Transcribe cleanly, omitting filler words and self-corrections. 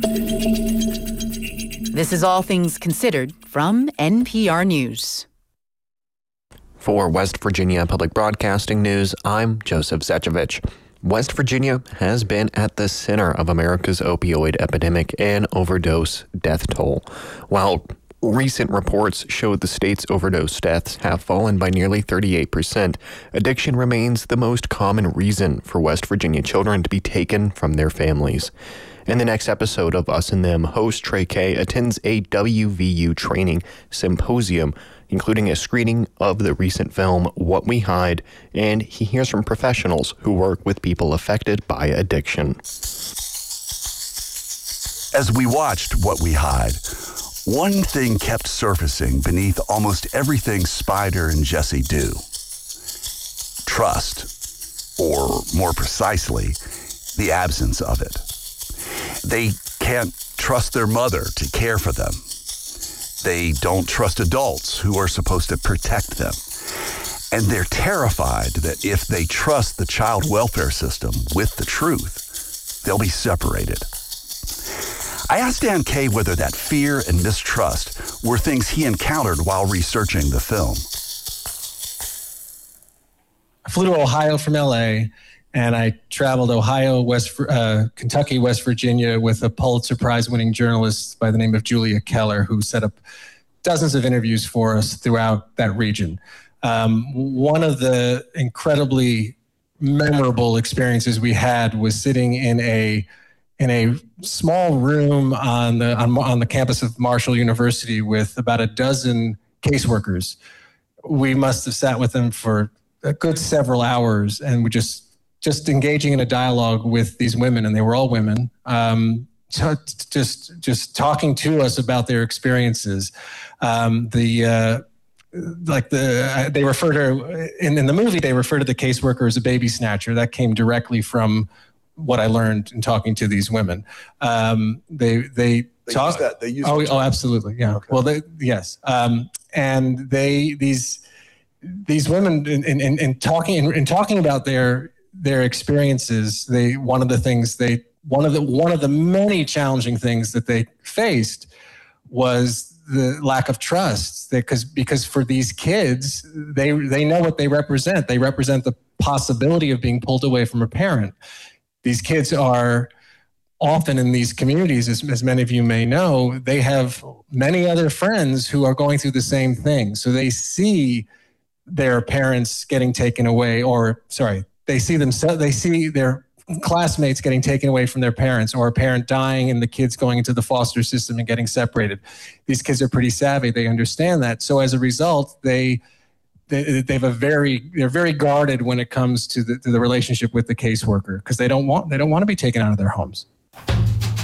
This is All Things Considered from NPR News. For West Virginia Public Broadcasting News, I'm Joseph Zechevich. West Virginia has been at the center of America's opioid epidemic and overdose death toll. While recent reports show the state's overdose deaths have fallen by nearly 38%, addiction remains the most common reason for West Virginia children to be taken from their families. In the next episode of Us and Them, host Trey Kay attends a WVU training symposium, including a screening of the recent film What We Hide, and he hears from professionals who work with people affected by addiction. As we watched What We Hide, one thing kept surfacing beneath almost everything Spider and Jesse do. Trust, or more precisely, the absence of it. They can't trust their mother to care for them. They don't trust adults who are supposed to protect them. And they're terrified that if they trust the child welfare system with the truth, they'll be separated. I asked Dan Kay whether that fear and mistrust were things he encountered while researching the film. I flew to Ohio from LA, and I traveled Ohio, Kentucky, West Virginia with a Pulitzer Prize-winning journalist by the name of Julia Keller, who set up dozens of interviews for us throughout that region. One of the incredibly memorable experiences we had was sitting in a small room on the campus of Marshall University with about a dozen caseworkers. We must have sat with them for a good several hours, and we just engaging in a dialogue with these women, and they were all women, just talking to us about their experiences. They refer to, in the movie, they refer to the caseworker as a baby snatcher. That came directly from what I learned in talking to these women. They talk. Use that. Oh, absolutely. Yeah. Okay. Well, yes. And these women in talking about their experiences, one of the many challenging things that they faced was the lack of trust. Because for these kids, they know what they represent. They represent the possibility of being pulled away from a parent. These kids are often in these communities, as many of you may know, they have many other friends who are going through the same thing. So they see their parents getting taken away, they see their classmates getting taken away from their parents, or a parent dying and the kids going into the foster system and getting separated. These kids are pretty savvy. They understand that. So as a result, they're very guarded when it comes to the relationship with the caseworker, because they don't want to be taken out of their homes.